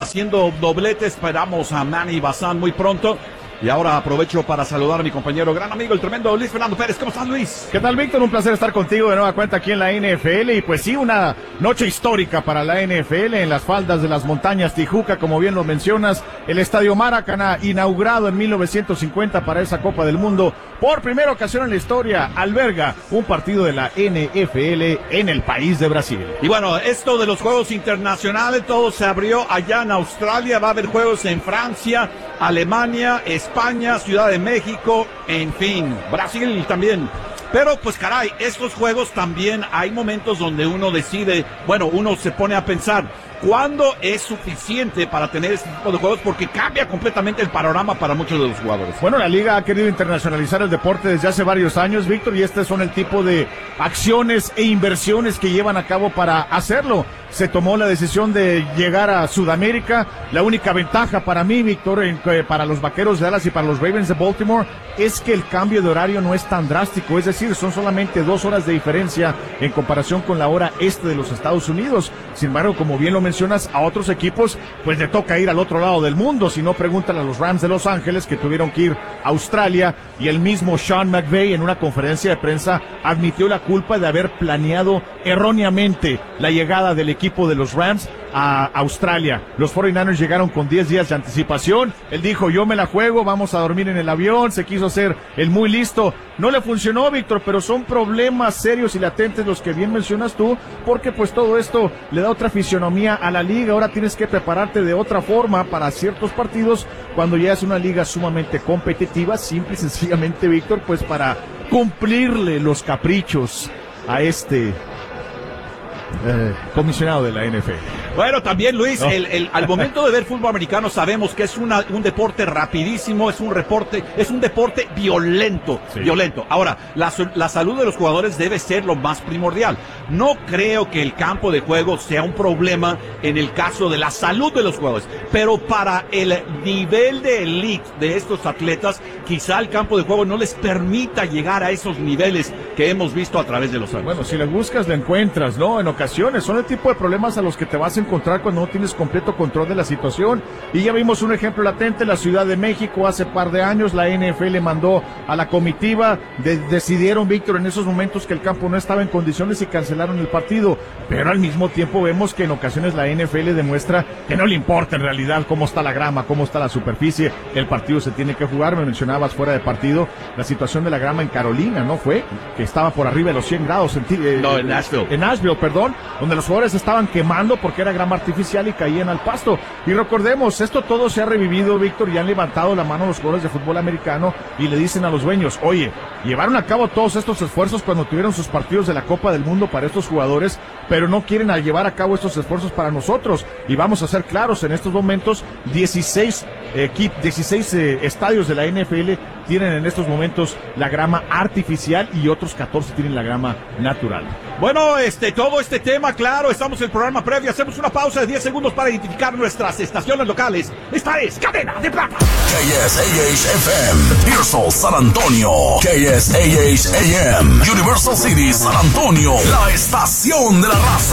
haciendo doblete. Esperamos a Manny Bazán muy pronto. Y ahora aprovecho para saludar a mi compañero, gran amigo, el tremendo Luis Fernando Pérez. ¿Cómo estás, Luis? ¿Qué tal, Víctor? Un placer estar contigo de nueva cuenta aquí en la NFL. Y pues sí, una noche histórica para la NFL en las faldas de las montañas Tijuca, como bien lo mencionas. El Estadio Maracaná, inaugurado en 1950 para esa Copa del Mundo. Por primera ocasión en la historia, alberga un partido de la NFL en el país de Brasil. Y bueno, esto de los juegos internacionales, todo se abrió allá en Australia. Va a haber juegos en Francia, Alemania, España, Ciudad de México, en fin, Brasil también. Pero pues caray, estos juegos también hay momentos donde uno decide, bueno, uno se pone a pensar, ¿cuándo es suficiente para tener este tipo de juegos? Porque cambia completamente el panorama para muchos de los jugadores. Bueno, la liga ha querido internacionalizar el deporte desde hace varios años, Víctor, y estos son el tipo de acciones e inversiones que llevan a cabo para hacerlo. Se tomó la decisión de llegar a Sudamérica. La única ventaja para mí, Víctor, para los Vaqueros de Dallas y para los Ravens de Baltimore, es que el cambio de horario no es tan drástico. Es decir, son solamente 2 horas de diferencia en comparación con la hora este de los Estados Unidos. Sin embargo, como bien lo mencionas, a otros equipos pues le toca ir al otro lado del mundo. Si no, pregúntale a los Rams de Los Ángeles, que tuvieron que ir a Australia, y el mismo Sean McVay en una conferencia de prensa admitió la culpa de haber planeado erróneamente la llegada del equipo de los Rams a Australia. Los 49ers llegaron con 10 días de anticipación. Él dijo, yo me la juego, vamos a dormir en el avión. Se quiso hacer el muy listo. No le funcionó, Víctor, pero son problemas serios y latentes los que bien mencionas tú, porque pues todo esto le da otra fisionomía a la liga. Ahora tienes que prepararte de otra forma para ciertos partidos cuando ya es una liga sumamente competitiva, simple y sencillamente, Víctor, pues para cumplirle los caprichos a este comisionado de la NFL. Bueno, también, Luis, ¿no? Al momento de ver fútbol americano sabemos que es un deporte rapidísimo, es un deporte violento, sí. Violento. Ahora, la salud de los jugadores debe ser lo más primordial. No creo que el campo de juego sea un problema en el caso de la salud de los jugadores, pero para el nivel de elite de estos atletas, quizá el campo de juego no les permita llegar a esos niveles que hemos visto a través de los años. Bueno, si le buscas, le encuentras, ¿no? En ocasiones son el tipo de problemas a los que te vas a encontrar cuando no tienes completo control de la situación. Y ya vimos un ejemplo latente, la Ciudad de México hace par de años, la NFL mandó a la comitiva, decidieron, Víctor, en esos momentos que el campo no estaba en condiciones y cancelaron el partido, pero al mismo tiempo vemos que en ocasiones la NFL demuestra que no le importa en realidad cómo está la grama, cómo está la superficie, el partido se tiene que jugar. Me mencionabas fuera de partido la situación de la grama en Carolina, ¿no? Fue que estaba por arriba de los 100 grados en Nashville. En Nashville, perdón, donde los jugadores estaban quemando porque era grama artificial y caían al pasto. Y recordemos, esto todo se ha revivido, Víctor, y han levantado la mano los jugadores de fútbol americano y le dicen a los dueños, oye, llevaron a cabo todos estos esfuerzos cuando tuvieron sus partidos de la Copa del Mundo para estos jugadores, pero no quieren llevar a cabo estos esfuerzos para nosotros. Y vamos a ser claros, en estos momentos 16 estadios de la NFL tienen en estos momentos la grama artificial y otros 14 tienen la grama natural. Bueno, todo este tema, claro, estamos en el programa previo, hacemos una pausa de 10 segundos para identificar nuestras estaciones locales. Esta es Cadena de Plata. KSAH-FM, Pearsall, San Antonio. KSAH-AM, Universal City, San Antonio. La estación de la raza.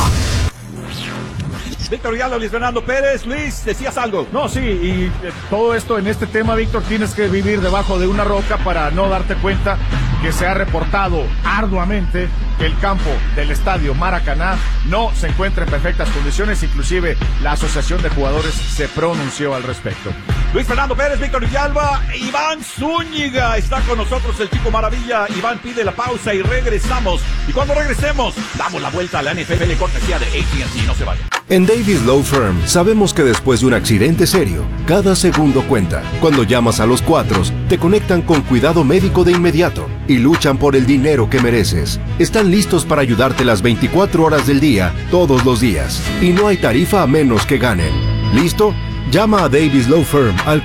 Víctor Villalba, Luis Fernando Pérez. Luis, ¿decías algo? No, sí, y todo esto en este tema, Víctor, tienes que vivir debajo de una roca para no darte cuenta que se ha reportado arduamente que el campo del estadio Maracaná no se encuentra en perfectas condiciones. Inclusive la Asociación de Jugadores se pronunció al respecto. Luis Fernando Pérez, Víctor Villalba, Iván Zúñiga está con nosotros, el Chico Maravilla. Iván pide la pausa y regresamos. Y cuando regresemos, damos la vuelta a la NFL cortesía de AT&T. No se vayan. En Davis Law Firm sabemos que después de un accidente serio, cada segundo cuenta. Cuando llamas a los 4, te conectan con cuidado médico de inmediato y luchan por el dinero que mereces. Están listos para ayudarte las 24 horas del día, todos los días. Y no hay tarifa a menos que ganen. ¿Listo? Llama a Davis Law Firm al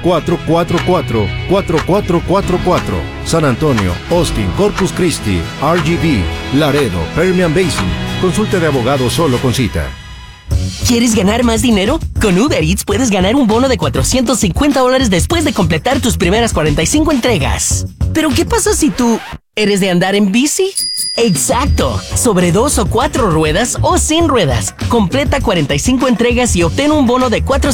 444-4444. San Antonio, Austin, Corpus Christi, RGV, Laredo, Permian Basin. Consulte de abogado solo con cita. ¿Quieres ganar más dinero? Con Uber Eats puedes ganar un bono de $450 después de completar tus primeras 45 entregas. ¿Pero qué pasa si tú eres de andar en bici? ¡Exacto! Sobre 2 o 4 ruedas o sin ruedas. Completa 45 entregas y obtén un bono de